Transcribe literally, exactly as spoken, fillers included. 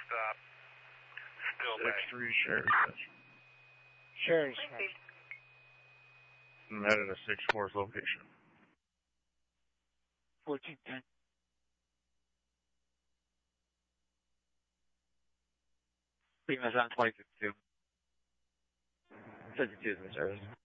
stop. Still six Bay. three Sheridan. Sheridan. And that at a six four's location. fourteen ten. Primo's on twenty fifty-two. fifty-two is in service.